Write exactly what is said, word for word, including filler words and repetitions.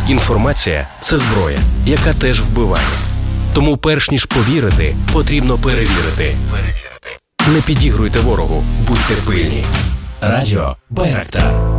Інформація – це зброя, яка теж вбиває. Тому перш ніж повірити, потрібно перевірити. Не підігруйте ворогу, будьте пильні. Радіо Байрактар.